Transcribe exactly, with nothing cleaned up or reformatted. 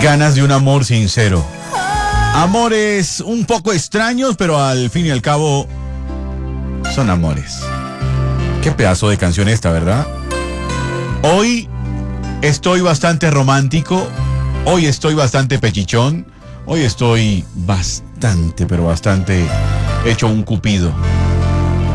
Ganas de un amor sincero. Amores un poco extraños, pero al fin y al cabo son amores. Qué pedazo de canción esta, ¿verdad? Hoy estoy bastante romántico. Hoy estoy bastante pechichón. Hoy estoy bastante, pero bastante hecho un cupido.